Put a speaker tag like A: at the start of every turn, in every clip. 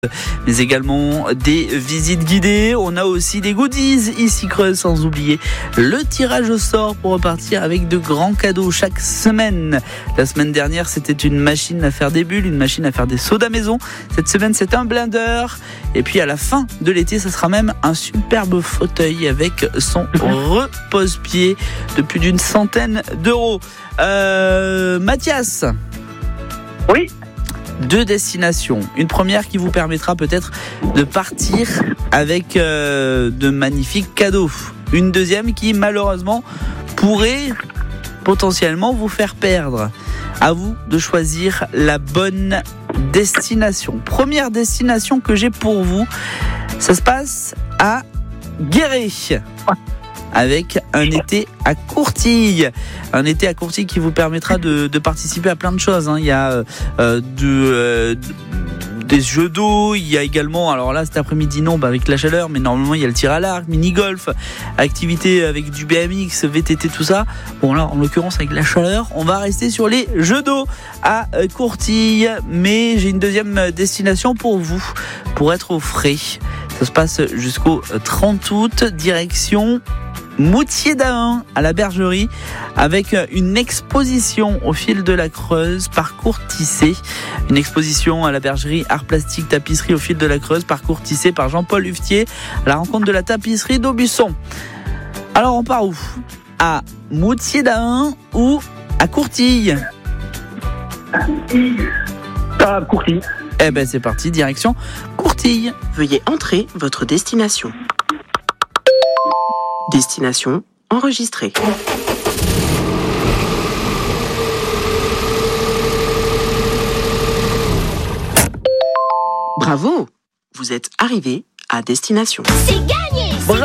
A: mais également des visites guidées. On a aussi des goodies ici Creuse, sans oublier le tirage au sort pour repartir avec de grands cadeaux chaque semaine. La semaine dernière, c'était une machine à faire des bulles, une machine à faire des sodas maison. Cette semaine, c'est un blender. Et puis à la fin de l'été, ça sera même un superbe fauteuil avec son repose-pied de plus d'une centaine d'euros. Mathias.
B: Oui.
A: 2 destinations. Une première qui vous permettra peut-être de partir avec de magnifiques cadeaux. Une deuxième qui malheureusement pourrait potentiellement vous faire perdre. À vous de choisir la bonne destination. Première destination que j'ai pour vous, ça se passe à Guéret. Avec un été à Courtille. Un été à Courtille qui vous permettra de participer à plein de choses. Il y a des jeux d'eau, il y a également, alors là cet après-midi non, avec la chaleur, mais normalement il y a le tir à l'arc, mini-golf, activité avec du BMX, VTT, tout ça. Bon là en l'occurrence avec la chaleur, on va rester sur les jeux d'eau à Courtille, mais j'ai une deuxième destination pour vous, pour être au frais. Ça se passe jusqu'au 30 août, direction Moutier-d'Ahun à la Bergerie, avec une exposition au fil de la Creuse, parcours tissé. Une exposition à la Bergerie, art plastique, tapisserie au fil de la Creuse, parcours tissé par Jean-Paul Huftier, à la rencontre de la tapisserie d'Aubusson. Alors on part où? À Moutier-d'Ahun ou à Courtille?
B: À Courtille.
A: Eh ben c'est parti, direction Courtille.
C: Veuillez entrer votre destination. Destination enregistrée. Bravo, vous êtes arrivé à destination.
D: C'est gagné!
A: Bravo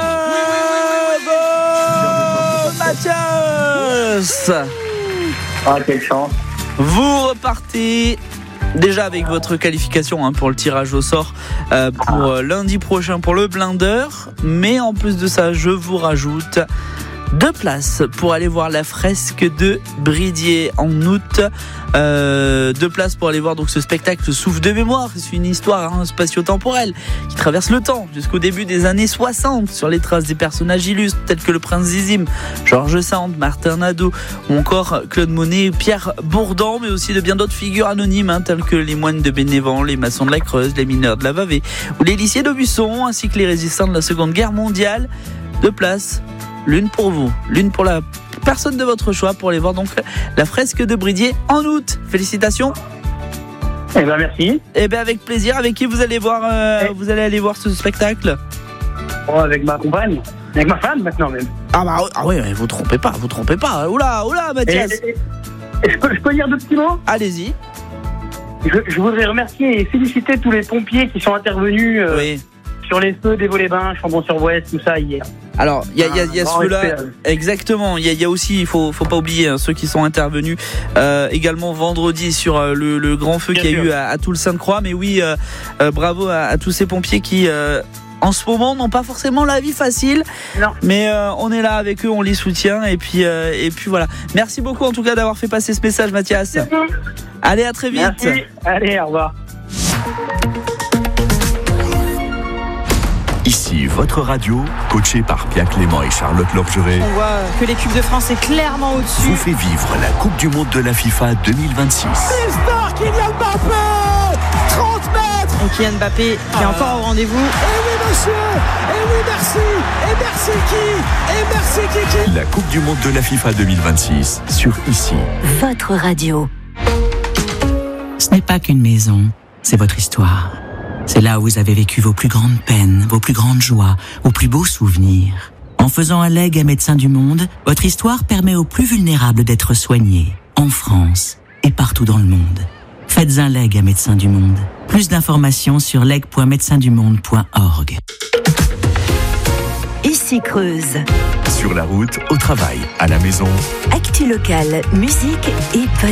A: Mathias!
B: Ah, quelle chance.
A: Vous repartez déjà avec votre qualification pour le tirage au sort pour lundi prochain pour le blender. Mais en plus de ça, je vous rajoute 2 places pour aller voir la fresque de Bridier en août. 2 places pour aller voir donc ce spectacle Souffle de mémoire. C'est une histoire spatio-temporelle qui traverse le temps jusqu'au début des années 60 sur les traces des personnages illustres tels que le prince Zizim, Georges Sand, Martin Nadeau ou encore Claude Monet, Pierre Bourdan, mais aussi de bien d'autres figures anonymes telles que les moines de Bénévent, les maçons de la Creuse, les mineurs de la Vavée ou les lycées d'Aubusson, ainsi que les résistants de la Seconde Guerre mondiale. 2 places, l'une pour vous, l'une pour la personne de votre choix, pour aller voir donc la fresque de Bridier en août. Félicitations.
B: Eh ben merci.
A: Eh ben avec plaisir. Avec qui vous allez voir vous allez aller voir ce spectacle?
B: Avec ma compagne, avec ma femme maintenant même.
A: Ah oui, vous trompez pas. Oula Mathias.
B: Je peux dire 2 petits mots?
A: Allez-y.
B: Je voudrais remercier et féliciter tous les pompiers qui sont intervenus
A: Oui.
B: sur les feux d'Evaux-les-Bains, Chambon-sur-Ouest, tout ça hier.
A: Alors, il y a ceux-là, exactement. Il y a aussi, il faut pas oublier ceux qui sont intervenus également vendredi sur le grand feu qu'il y a eu à Toul-Sainte-Croix. Mais oui, bravo à tous ces pompiers qui en ce moment n'ont pas forcément la vie facile.
B: Non.
A: Mais on est là avec eux, on les soutient et puis voilà. Merci beaucoup en tout cas d'avoir fait passer ce message, Mathias. Allez, à très vite.
B: Merci. Allez, au revoir.
E: Ici, votre radio, coachée par Pierre Clément et Charlotte Lorgeret,
F: On voit que l'équipe de France est clairement au-dessus.
E: vous fait vivre la Coupe du Monde de la FIFA 2026.
F: Kylian Mbappé qui est encore au rendez-vous.
E: La Coupe du Monde de la FIFA 2026 sur Ici.
D: Votre radio.
G: Ce n'est pas qu'une maison, c'est votre histoire. C'est là où vous avez vécu vos plus grandes peines, vos plus grandes joies, vos plus beaux souvenirs. En faisant un legs à Médecins du Monde, votre histoire permet aux plus vulnérables d'être soignés, en France et partout dans le monde. Faites un legs à Médecins du Monde. Plus d'informations sur leg.médecindumonde.org.
D: Ici Creuse.
E: Sur la route, au travail, à la maison.
D: Actu locale, musique et